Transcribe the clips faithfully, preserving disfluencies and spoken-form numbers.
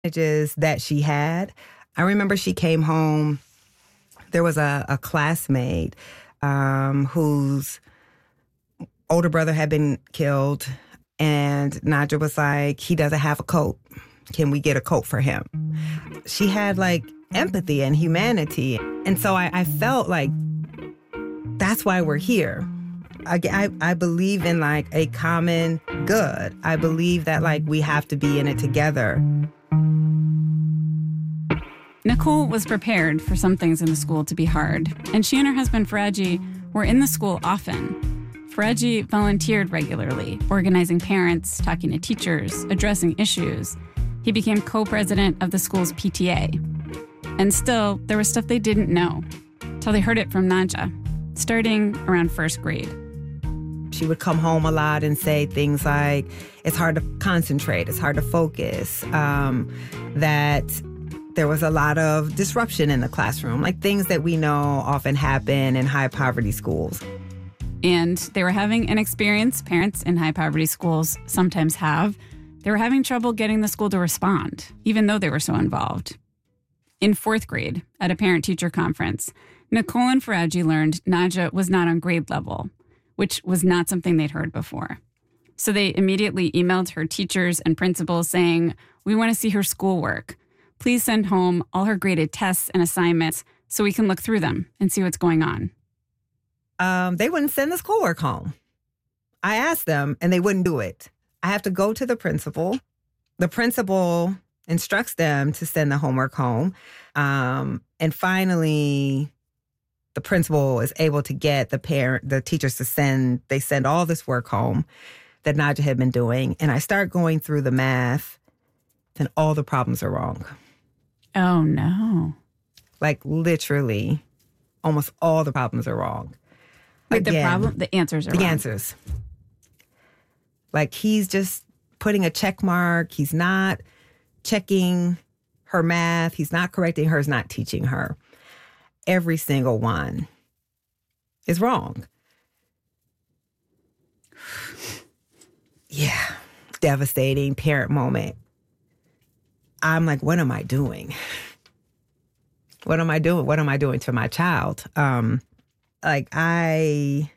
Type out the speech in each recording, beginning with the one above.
advantages that she had. I remember she came home. There was a, a classmate um, whose older brother had been killed, and Naja was like, he doesn't have a coat. Can we get a coat for him? She had like empathy and humanity. And so I, I felt like that's why we're here. I, I, I believe in like a common good. I believe that like we have to be in it together. Nicole was prepared for some things in the school to be hard, and she and her husband Faraji were in the school often. Faraji volunteered regularly, organizing parents, talking to teachers, addressing issues. He became co-president of the school's P T A. And still, there was stuff they didn't know, till they heard it from Naja, starting around first grade. She would come home a lot and say things like, it's hard to concentrate, it's hard to focus, um, that there was a lot of disruption in the classroom, like things that we know often happen in high-poverty schools. And they were having an experience parents in high-poverty schools sometimes have. They were having trouble getting the school to respond, even though they were so involved. In fourth grade, at a parent-teacher conference, Nicole and Faraji learned Naja was not on grade level, which was not something they'd heard before. So they immediately emailed her teachers and principals saying, we want to see her schoolwork. Please send home all her graded tests and assignments so we can look through them and see what's going on. Um, they wouldn't send the schoolwork home. I asked them, and they wouldn't do it. I have to go to the principal. The principal instructs them to send the homework home. Um, and finally, the principal is able to get the parent, the teachers to send, they send all this work home that Naja had been doing. And I start going through the math, and all the problems are wrong. Oh, no. Like, literally, almost all the problems are wrong. Wait, Again, the problem? The answers are the wrong. answers. Like, he's just putting a check mark. He's not checking her math. He's not correcting her. He's not teaching her. Every single one is wrong. Yeah. Devastating parent moment. I'm like, what am I doing? What am I doing? What am I doing to my child? Um, like I,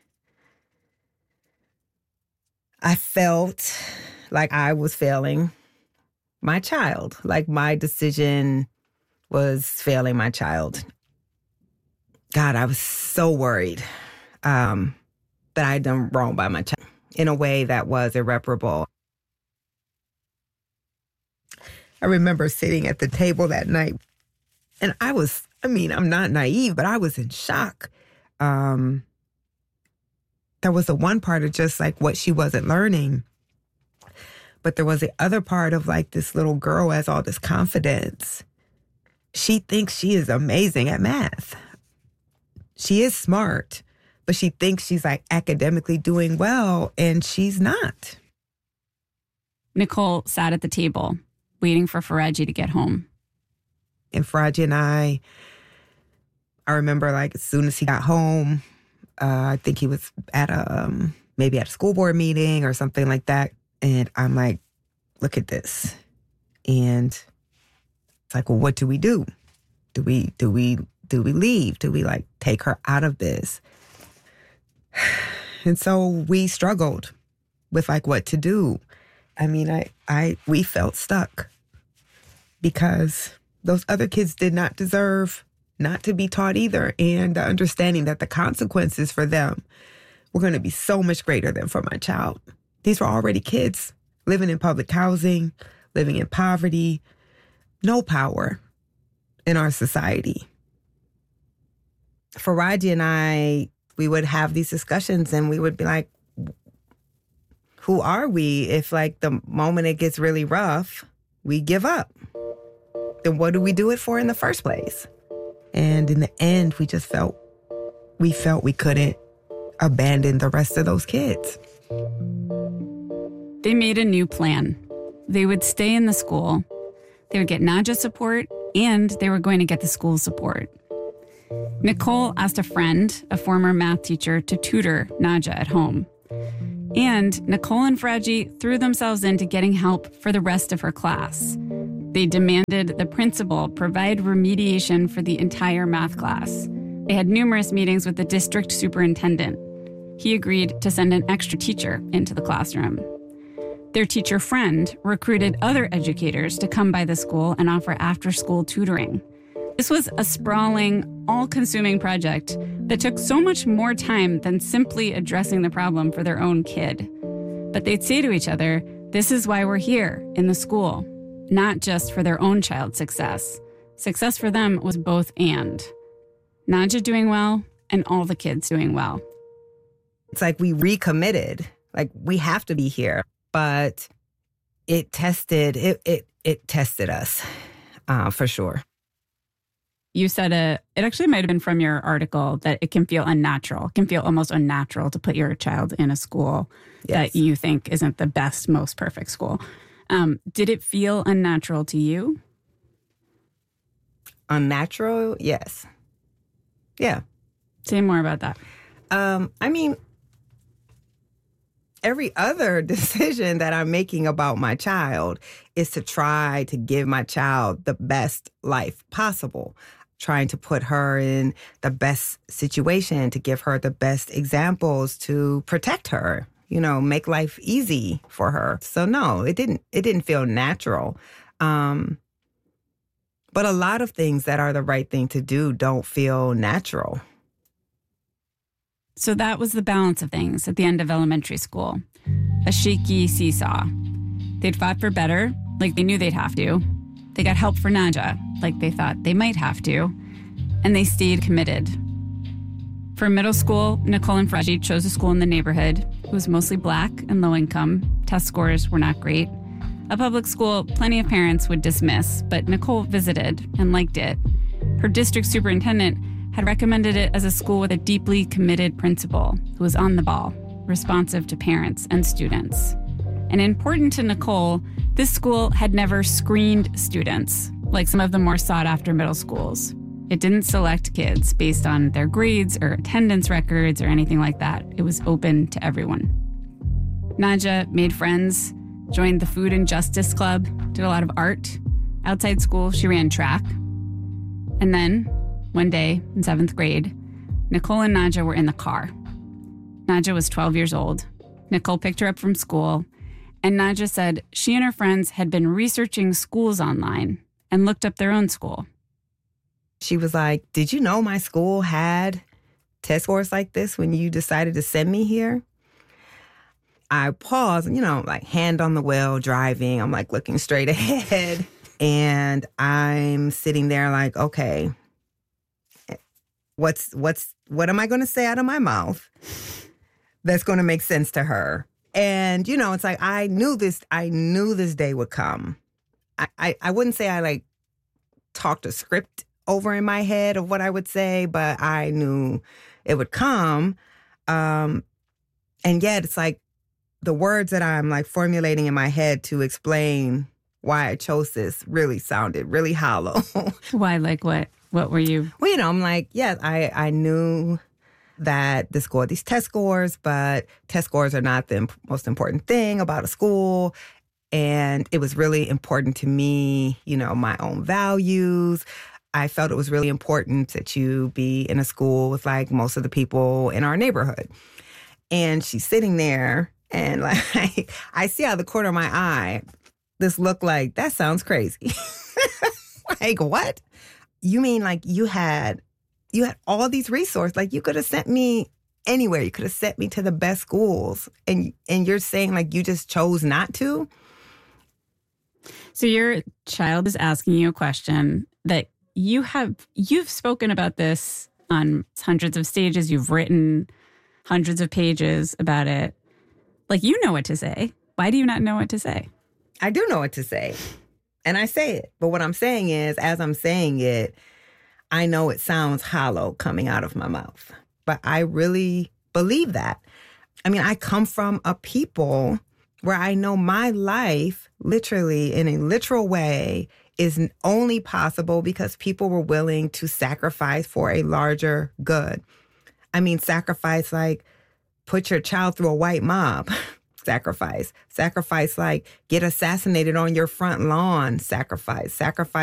I felt like I was failing my child. Like my decision was failing my child. God, I was so worried um, that I'd done wrong by my child in a way that was irreparable. I remember sitting at the table that night, and I was, I mean, I'm not naive, but I was in shock. Um, there was the one part of just like what she wasn't learning, but there was the other part of like this little girl has all this confidence. She thinks she is amazing at math. She is smart, but she thinks she's like academically doing well, and she's not. Nicole sat at the table, waiting for Faraji to get home. And Faraji and I, I remember like as soon as he got home, uh, I think he was at a, um, maybe at a school board meeting or something like that. And I'm like, look at this. And it's like, well, what do we do? Do we, do we, do we leave? Do we like take her out of this? And so we struggled with like what to do. I mean, I, I, we felt stuck because those other kids did not deserve not to be taught either. And the understanding that the consequences for them were going to be so much greater than for my child. These were already kids living in public housing, living in poverty, no power in our society. Faraji and I, we would have these discussions and we would be like, who are we if like the moment it gets really rough, we give up? Then what do we do it for in the first place? And in the end, we just felt, we felt we couldn't abandon the rest of those kids. They made a new plan. They would stay in the school, they would get Naja support, and they were going to get the school support. Nicole asked a friend, a former math teacher, to tutor Naja at home. And Nicole and Faraji threw themselves into getting help for the rest of her class. They demanded the principal provide remediation for the entire math class. They had numerous meetings with the district superintendent. He agreed to send an extra teacher into the classroom. Their teacher friend recruited other educators to come by the school and offer after-school tutoring. This was a sprawling, all-consuming project that took so much more time than simply addressing the problem for their own kid. But they'd say to each other, this is why we're here in the school, not just for their own child's success. Success for them was both and. Nadja doing well and all the kids doing well. It's like we recommitted, like we have to be here, but it tested, it it, it tested us uh, for sure. You said it, it actually might have been from your article that it can feel unnatural. It can feel almost unnatural to put your child in a school yes. that you think isn't the best, most perfect school. Um, did it feel unnatural to you? Unnatural? Yes. Yeah. Say more about that. Um, I mean, every other decision that I'm making about my child is to try to give my child the best life possible, trying to put her in the best situation, to give her the best examples, to protect her, you know, make life easy for her. So no, it didn't, it didn't feel natural. Um, but a lot of things that are the right thing to do don't feel natural. So that was the balance of things at the end of elementary school. A shaky seesaw. They'd fought for better, like they knew they'd have to. They got help for Nadja, like they thought they might have to. And they stayed committed. For middle school, Nicole and Freddie chose a school in the neighborhood. It was mostly black and low income. Test scores were not great. A public school plenty of parents would dismiss, but Nicole visited and liked it. Her district superintendent had recommended it as a school with a deeply committed principal who was on the ball, responsive to parents and students. And important to Nicole, this school had never screened students like some of the more sought-after middle schools. It didn't select kids based on their grades or attendance records or anything like that. It was open to everyone. Nadja made friends, joined the Food and Justice Club, did a lot of art. Outside school, she ran track. And then, one day in seventh grade, Nicole and Nadja were in the car. Nadja was twelve years old. Nicole picked her up from school, and Nadja said she and her friends had been researching schools online and looked up their own school. She was like, did you know my school had test scores like this when you decided to send me here? I paused, you know, like hand on the wheel, driving. I'm like looking straight ahead. And I'm sitting there like, okay, what's, what's, what am I going to say out of my mouth that's going to make sense to her? And, you know, it's like, I knew this, I knew this day would come. I, I, I wouldn't say I like talked a script over in my head of what I would say, but I knew it would come. Um, and yet it's like the words that I'm like formulating in my head to explain why I chose this really sounded really hollow. Why? Like what? What were you? Well, you know, I'm like, yes, I, I knew that the school had these test scores, but test scores are not the imp- most important thing about a school. And it was really important to me, you know, my own values. I felt it was really important that you be in a school with like most of the people in our neighborhood. And she's sitting there and like, I see out of the corner of my eye, this look like, that sounds crazy. Like, what? You mean like you had, you had all these resources, like you could have sent me anywhere. You could have sent me to the best schools. And, and you're saying like you just chose not to? So your child is asking you a question that you have, you've spoken about this on hundreds of stages. You've written hundreds of pages about it. Like, you know what to say. Why do you not know what to say? I do know what to say. And I say it. But what I'm saying is, as I'm saying it, I know it sounds hollow coming out of my mouth. But I really believe that. I mean, I come from a people where I know my life, literally, in a literal way, is only possible because people were willing to sacrifice for a larger good. I mean, sacrifice like put your child through a white mob. sacrifice. Sacrifice like get assassinated on your front lawn, sacrifice. Sacrifice